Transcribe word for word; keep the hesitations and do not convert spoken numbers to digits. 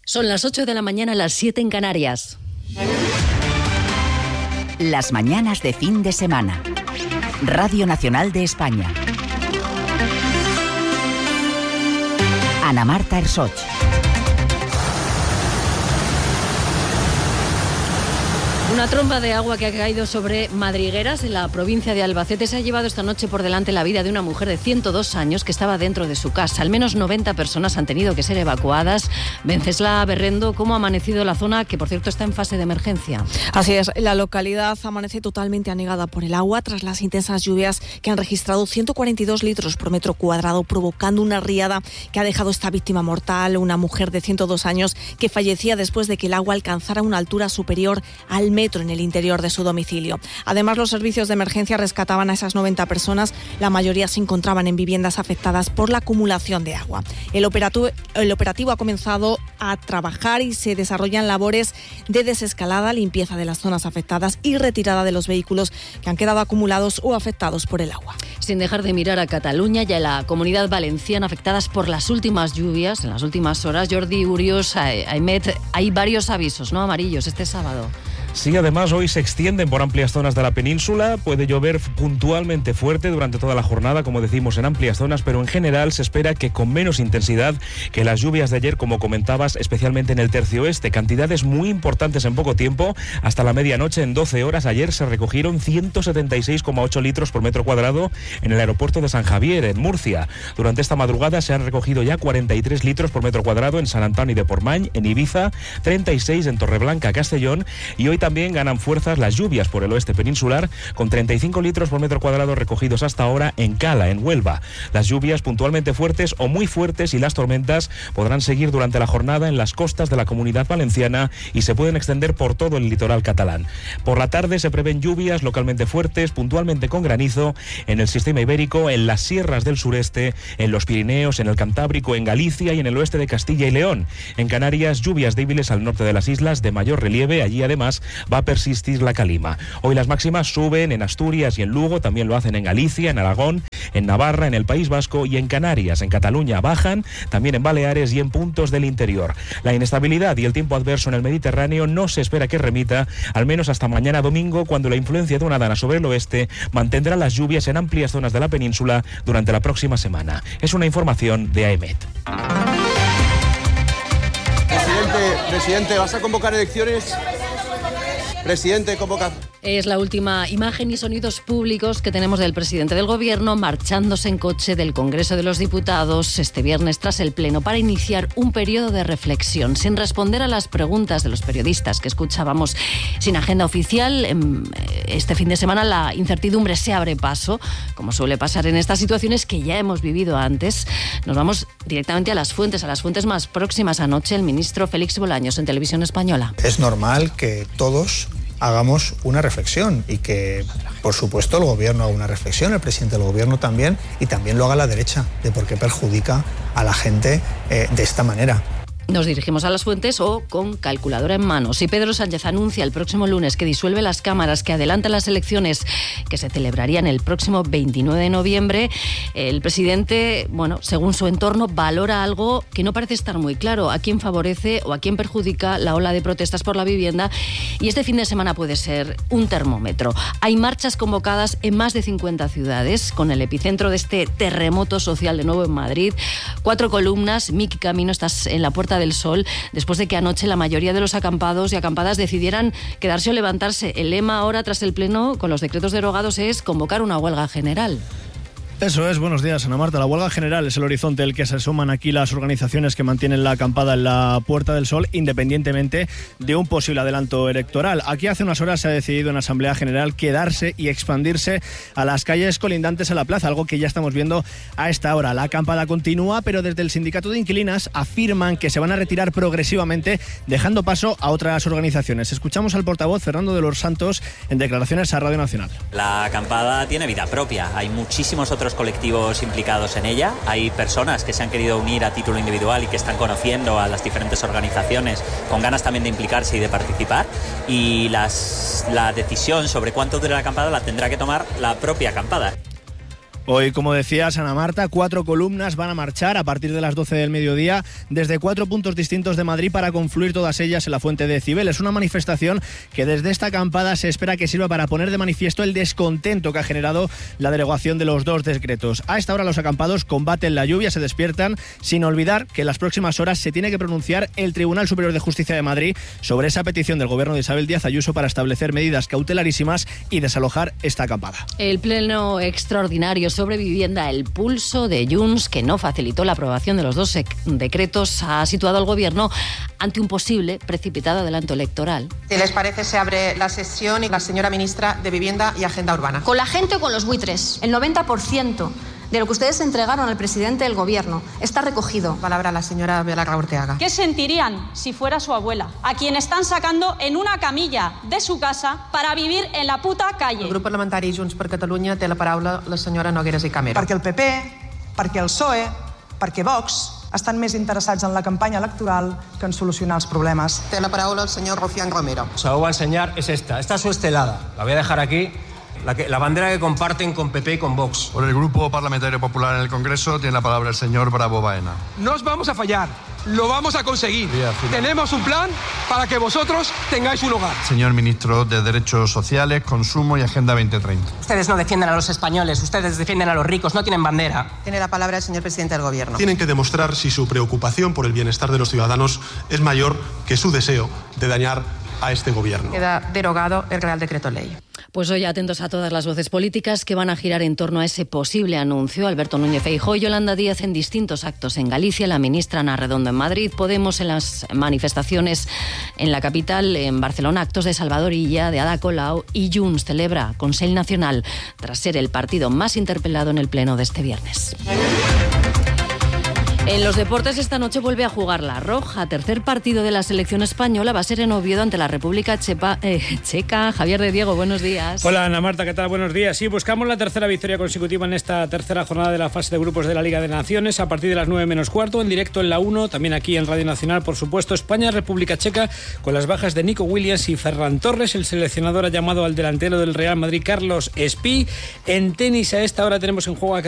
Son las ocho de la mañana, las siete en Canarias. Las mañanas de fin de semana. Radio Nacional de España. Ana Marta Ersoch. Una tromba de agua que ha caído sobre Madrigueras, en la provincia de Albacete, se ha llevado esta noche por delante la vida de una mujer de ciento dos años que estaba dentro de su casa. Al menos noventa personas han tenido que ser evacuadas. Venceslao Berrendo, ¿cómo ha amanecido la zona, que por cierto está en fase de emergencia? Así es, la localidad amanece totalmente anegada por el agua tras las intensas lluvias que han registrado ciento cuarenta y dos litros por metro cuadrado, provocando una riada que ha dejado esta víctima mortal, una mujer de ciento dos años que fallecía después de que el agua alcanzara una altura superior al metro en el interior de su domicilio. Además, los servicios de emergencia rescataban a esas noventa personas. La mayoría se encontraban en viviendas afectadas por la acumulación de agua. El operativo, el operativo ha comenzado a trabajar y se desarrollan labores de desescalada, limpieza de las zonas afectadas y retirada de los vehículos que han quedado acumulados o afectados por el agua. Sin dejar de mirar a Cataluña y a la Comunidad Valenciana, afectadas por las últimas lluvias, en las últimas horas, Jordi Urios, Aimet, hay varios avisos, ¿no?, amarillos este sábado. Sí, además hoy se extienden por amplias zonas de la península. Puede llover puntualmente fuerte durante toda la jornada, como decimos, en amplias zonas, pero en general se espera que con menos intensidad que las lluvias de ayer, como comentabas, especialmente en el tercio oeste. Cantidades muy importantes en poco tiempo. Hasta la medianoche, en doce horas, ayer se recogieron ciento setenta y seis coma ocho litros por metro cuadrado en el aeropuerto de San Javier, en Murcia. Durante esta madrugada se han recogido ya cuarenta y tres litros por metro cuadrado en Sant Antoni de Portmany, en Ibiza, treinta y seis en Torreblanca, Castellón, y hoy también ganan fuerzas las lluvias por el oeste peninsular, con treinta y cinco litros por metro cuadrado recogidos hasta ahora en Cala, en Huelva. Las lluvias puntualmente fuertes o muy fuertes y las tormentas podrán seguir durante la jornada en las costas de la Comunidad Valenciana y se pueden extender por todo el litoral catalán. Por la tarde se prevén lluvias localmente fuertes, puntualmente con granizo, en el sistema ibérico, en las sierras del sureste, en los Pirineos, en el Cantábrico, en Galicia y en el oeste de Castilla y León. En Canarias, lluvias débiles al norte de las islas de mayor relieve. Allí además va a persistir la calima. Hoy las máximas suben en Asturias y en Lugo, también lo hacen en Galicia, en Aragón, en Navarra, en el País Vasco y en Canarias. En Cataluña bajan, también en Baleares y en puntos del interior. La inestabilidad y el tiempo adverso en el Mediterráneo no se espera que remita, al menos hasta mañana domingo, cuando la influencia de una dana sobre el oeste mantendrá las lluvias en amplias zonas de la península durante la próxima semana. Es una información de AEMET. Presidente, presidente, ¿vas a convocar elecciones? Presidente, convoca. Es la última imagen y sonidos públicos que tenemos del presidente del Gobierno marchándose en coche del Congreso de los Diputados este viernes tras el Pleno para iniciar un periodo de reflexión. Sin responder a las preguntas de los periodistas que escuchábamos, sin agenda oficial, este fin de semana la incertidumbre se abre paso, como suele pasar en estas situaciones que ya hemos vivido antes. Nos vamos directamente a las fuentes, a las fuentes más próximas. Anoche el ministro Félix Bolaños en Televisión Española. Es normal que todos hagamos una reflexión y que, por supuesto, el Gobierno haga una reflexión, el presidente del Gobierno también, y también lo haga la derecha, de por qué perjudica a la gente eh, de esta manera. Nos dirigimos a las fuentes o con calculadora en mano. Si Pedro Sánchez anuncia el próximo lunes que disuelve las cámaras, que adelanta las elecciones que se celebrarían el próximo veintinueve de noviembre, el presidente, bueno, según su entorno, valora algo que no parece estar muy claro: a quién favorece o a quién perjudica la ola de protestas por la vivienda. Y este fin de semana puede ser un termómetro. Hay marchas convocadas en más de cincuenta ciudades, con el epicentro de este terremoto social de nuevo en Madrid. Cuatro columnas. Miki Camino, estás en la Puerta del Sol, después de que anoche la mayoría de los acampados y acampadas decidieran quedarse o levantarse. El lema ahora, tras el Pleno, con los decretos derogados, es convocar una huelga general. Eso es, buenos días, Ana Marta. La huelga general es el horizonte al que se suman aquí las organizaciones que mantienen la acampada en la Puerta del Sol, independientemente de un posible adelanto electoral. Aquí hace unas horas se ha decidido en Asamblea General quedarse y expandirse a las calles colindantes a la plaza, algo que ya estamos viendo a esta hora. La acampada continúa, pero desde el Sindicato de Inquilinas afirman que se van a retirar progresivamente, dejando paso a otras organizaciones. Escuchamos al portavoz Fernando de los Santos en declaraciones a Radio Nacional. La acampada tiene vida propia, hay muchísimos otros colectivos implicados en ella, hay personas que se han querido unir a título individual y que están conociendo a las diferentes organizaciones con ganas también de implicarse y de participar, y las, la decisión sobre cuánto dura la acampada la tendrá que tomar la propia acampada. Hoy, como decías, Ana Marta, cuatro columnas van a marchar a partir de las doce del mediodía desde cuatro puntos distintos de Madrid para confluir todas ellas en la Fuente de Cibeles. Una manifestación que desde esta acampada se espera que sirva para poner de manifiesto el descontento que ha generado la derogación de los dos decretos. A esta hora los acampados combaten la lluvia, se despiertan, sin olvidar que en las próximas horas se tiene que pronunciar el Tribunal Superior de Justicia de Madrid sobre esa petición del gobierno de Isabel Díaz Ayuso para establecer medidas cautelarísimas y desalojar esta acampada. El pleno extraordinario sobre vivienda, el pulso de Junts, que no facilitó la aprobación de los dos decretos, ha situado al gobierno ante un posible precipitado adelanto electoral. Si les parece, se abre la sesión y la señora ministra de Vivienda y Agenda Urbana. Con la gente o con los buitres, el noventa por ciento de lo que ustedes entregaron al presidente del gobierno está recogido. Palabra a la señora Belarra Orteaga. ¿Qué sentirían si fuera su abuela, a quien están sacando en una camilla de su casa para vivir en la puta calle? El grup parlamentari Junts per Catalunya té la paraula la senyora Nogueras i Camero. Perquè el P P, perquè el P S O E, perquè Vox estan més interessats en la campanya electoral que en solucionar els problemes. Té la paraula el senyor Rufián Romero. Os la voy a enseñar, es esta. Esta es su estelada. La voy a dejar aquí. La, que, la bandera que comparten con P P y con Vox. Por el Grupo Parlamentario Popular en el Congreso tiene la palabra el señor Bravo Baena. No os vamos a fallar, lo vamos a conseguir. Tenemos un plan para que vosotros tengáis un hogar. Señor Ministro de Derechos Sociales, Consumo y Agenda veinte treinta. Ustedes no defienden a los españoles, ustedes defienden a los ricos, no tienen bandera. Tiene la palabra el señor presidente del Gobierno. Tienen que demostrar si su preocupación por el bienestar de los ciudadanos es mayor que su deseo de dañar a este Gobierno. Queda derogado el Real Decreto Ley. Pues hoy atentos a todas las voces políticas que van a girar en torno a ese posible anuncio. Alberto Núñez Feijóo y Yolanda Díaz en distintos actos en Galicia, la ministra Ana Redondo en Madrid, Podemos en las manifestaciones en la capital, en Barcelona, actos de Salvador Illa, de Ada Colau, y Junts celebra Consell Nacional tras ser el partido más interpelado en el pleno de este viernes. En los deportes, esta noche vuelve a jugar la Roja. Tercer partido de la selección española va a ser en Oviedo ante la República Chepa, eh, Checa. Javier de Diego, buenos días. Hola Ana Marta, ¿qué tal? Buenos días. Sí, buscamos la tercera victoria consecutiva en esta tercera jornada de la fase de grupos de la Liga de Naciones a partir de las nueve menos cuarto, en directo en la uno, también aquí en Radio Nacional, por supuesto. España-República Checa, con las bajas de Nico Williams y Ferran Torres. El seleccionador ha llamado al delantero del Real Madrid, Carlos Espí. En tenis, a esta hora tenemos en juego a